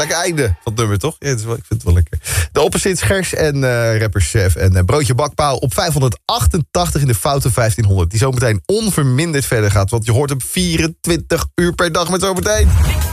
lekker einde van het nummer, toch? Ja, ik vind het wel lekker. De Opposites, Gers en rapper Chef en Broodje Bakpaal op 588 in de foute 1500. Die zometeen onverminderd verder gaat, want je hoort hem 24 uur per dag met zometeen.